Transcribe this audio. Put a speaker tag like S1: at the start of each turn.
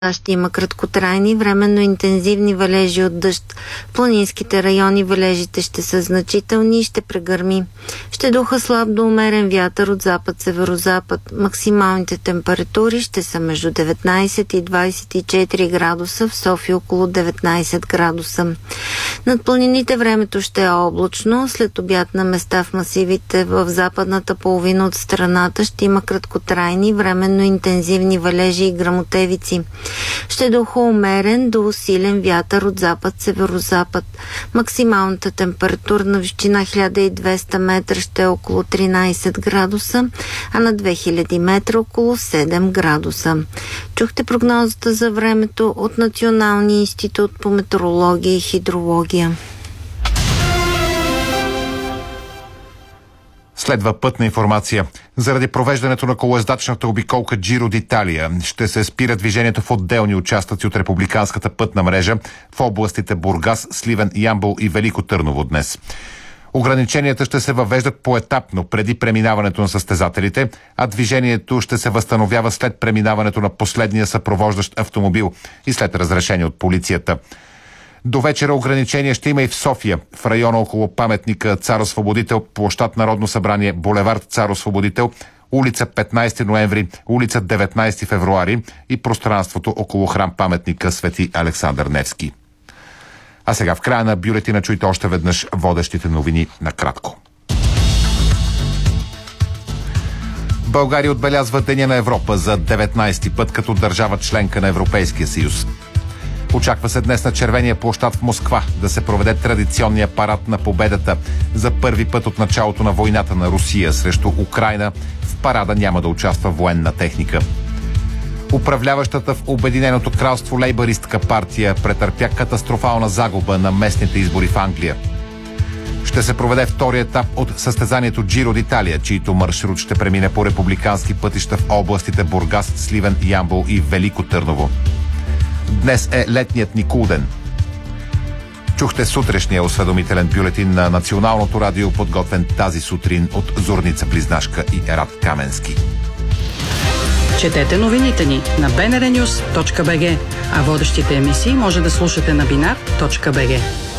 S1: Ще има краткотрайни, временно интензивни валежи от дъжд. В планинските райони валежите ще са значителни и ще прегърми. Ще духа слаб до умерен вятър от запад-северозапад. Максималните температури ще са между 19 и 24 градуса, в София около 19 градуса. Над планините времето ще е облачно. След обяд на места в масивите в западната половина от страната ще има краткотрайни, временно интензивни валежи и гръмотевици. Ще духа умерен до усилен вятър от запад-северозапад. Максималната температура на височина 1200 метра ще е около 13 градуса, а на 2000 метра около 7 градуса. Чухте прогнозата за времето от Националния институт по метеорология и хидрология.
S2: Следва пътна информация. Заради провеждането на колоездачната обиколка Джиро d'Italia ще се спира движението в отделни участъци от републиканската пътна мрежа в областите Бургас, Сливен, Ямбол и Велико Търново днес. Ограниченията ще се въвеждат поетапно преди преминаването на състезателите, а движението ще се възстановява след преминаването на последния съпровождащ автомобил и след разрешение от полицията. До вечера ограничения ще има и в София, в района около паметника Цар-Освободител, площад Народно събрание, булевард Цар-Освободител, улица 15 ноември, улица 19 февруари и пространството около храм паметника Свети Александър Невски. А сега в края на бюлетина чуйте още веднъж водещите новини накратко. България отбелязва Деня на Европа за 19-ти път като държава членка на Европейския съюз. Очаква се днес на Червения площад в Москва да се проведе традиционния парад на победата. За първи път от началото на войната на Русия срещу Украйна в парада няма да участва военна техника. Управляващата в Обединеното кралство лейбъристка партия претърпя катастрофална загуба на местните избори в Англия. Ще се проведе втори етап от състезанието Джиро d'Italia, чийто маршрут ще премине по републикански пътища в областите Бургас, Сливен, Ямбол и Велико Търново. Днес е летният Никулден. Чухте сутрешния осведомителен бюлетин на Националното радио, подготвен тази сутрин от Зорница Близнашка и Ерат Каменски.
S3: Четете новините ни на bnrnews.bg, а водещите емисии може да слушате на binar.bg.